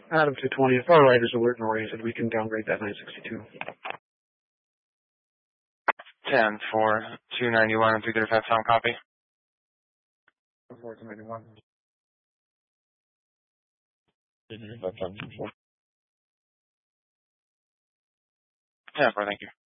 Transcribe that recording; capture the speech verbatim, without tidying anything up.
Adam two twenty, if our rider's alert and oriented, we can downgrade that nine sixty-two. ten for two ninety-one and three thirty-five, sound copy. four two ninety-one. Yeah, thank you.